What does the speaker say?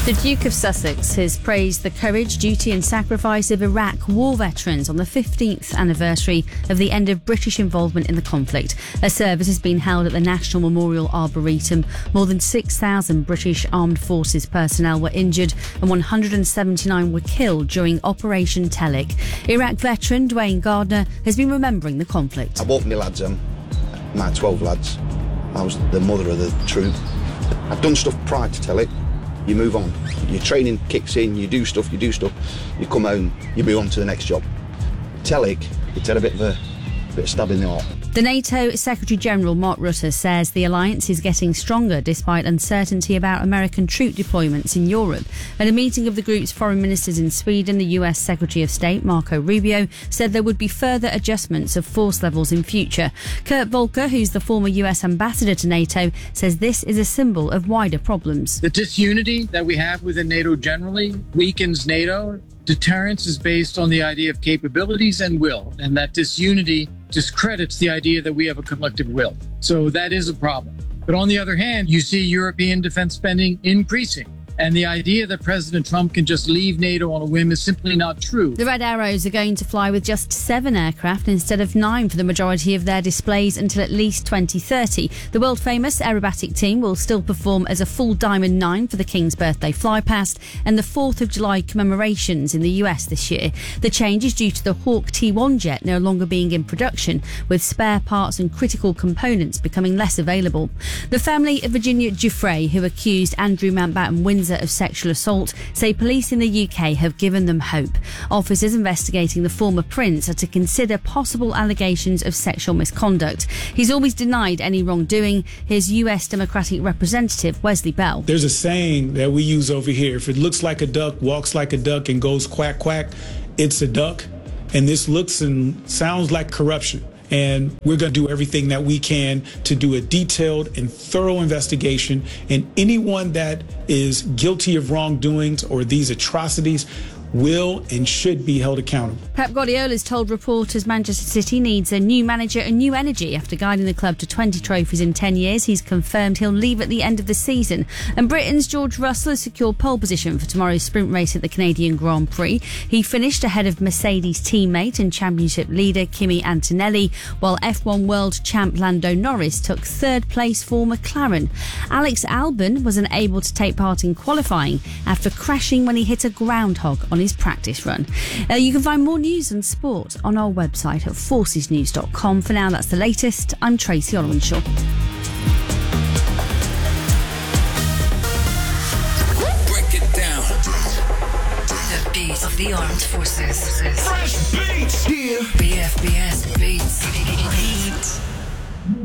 The Duke of Sussex has praised the courage, duty and sacrifice of Iraq war veterans on the 15th anniversary of the end of British involvement in the conflict. A service has been held at the National Memorial Arboretum. More than 6,000 British Armed Forces personnel were injured and 179 were killed during Operation Telic. Iraq veteran Dwayne Gardner has been remembering the conflict. I walked my lads my 12 lads. I was the mother of the troop. I'd done stuff prior to Telic. You move on. Your training kicks in, you do stuff, you come home, you move on to the next job. Telic, it's had a bit of stab in the heart. The NATO Secretary-General Mark Rutte says the alliance is getting stronger despite uncertainty about American troop deployments in Europe. At a meeting of the group's foreign ministers in Sweden, the US Secretary of State Marco Rubio said there would be further adjustments of force levels in future. Kurt Volker, who's the former US ambassador to NATO, says this is a symbol of wider problems. The disunity that we have within NATO generally weakens NATO. Deterrence is based on the idea of capabilities and will, and that disunity discredits the idea that we have a collective will. So that is a problem. But on the other hand, you see European defense spending increasing. And the idea that President Trump can just leave NATO on a whim is simply not true. The Red Arrows are going to fly with just 7 aircraft instead of 9 for the majority of their displays until at least 2030. The world-famous aerobatic team will still perform as a full Diamond 9 for the King's birthday flypast and the 4th of July commemorations in the US this year. The change is due to the Hawk T1 jet no longer being in production, with spare parts and critical components becoming less available. The family of Virginia Giuffre, who accused Andrew Mountbatten Windsor of sexual assault, say police in the UK have given them hope. Officers investigating the former prince are to consider possible allegations of sexual misconduct. He's always denied any wrongdoing. Here's US Democratic Representative Wesley Bell. There's a saying that we use over here: if it looks like a duck, walks like a duck, and goes quack, quack, it's a duck. And this looks and sounds like corruption. And we're going to do everything that we can to do a detailed and thorough investigation. And anyone that is guilty of wrongdoings or these atrocities will and should be held accountable. Pep Guardiola's told reporters Manchester City needs a new manager and new energy. After guiding the club to 20 trophies in 10 years, he's confirmed he'll leave at the end of the season. And Britain's George Russell has secured pole position for tomorrow's sprint race at the Canadian Grand Prix. He finished ahead of Mercedes teammate and championship leader Kimi Antonelli, while F1 world champ Lando Norris took third place for McLaren. Alex Albon was unable to take part in qualifying after crashing when he hit a groundhog on his practice run. You can find more news and sport on our website at forcesnews.com. For now, that's the latest. I'm Tracy Olwinshaw. Break it down. The beat of the armed forces. Fresh beats here. BFBS beats.